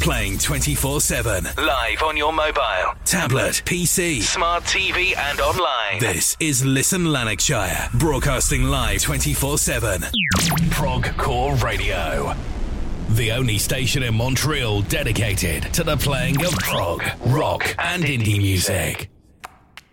Playing 24/7. Live on your mobile, tablet, PC, smart TV and online. This is Listen Lanarkshire. Broadcasting live 24/7. Prog Core Radio. The only station in Montreal dedicated to the playing of prog, rock and indie music.